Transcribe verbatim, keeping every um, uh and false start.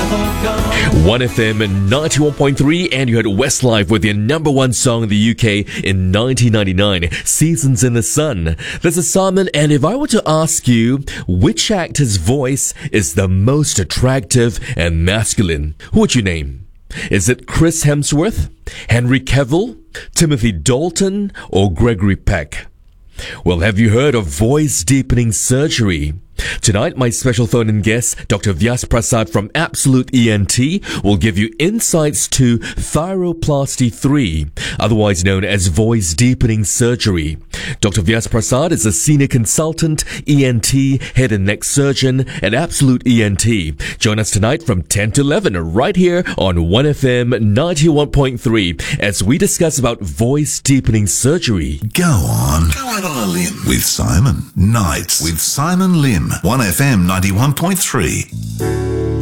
one F M ninety-one point three, and you had Westlife with your number one song in the U K in nineteen ninety-nine, Seasons in the Sun. This is Simon, and if I were to ask you which actor's voice is the most attractive and masculine, who would you name? Is it Chris Hemsworth, Henry Cavill, Timothy Dalton, or Gregory Peck? Well, have you heard of voice deepening surgery? Tonight, my special phone-in guest, Doctor Vyas Prasad from Absolute E N T, will give you insights to Thyroplasty three, otherwise known as voice deepening surgery. Doctor Vyas Prasad is a senior consultant, E N T, head and neck surgeon at Absolute E N T. Join us tonight from ten to eleven right here on one F M ninety-one point three as we discuss about voice deepening surgery. Go on. Go out on a limb with Simon. Nights with Simon Lim. one F M ninety-one point three.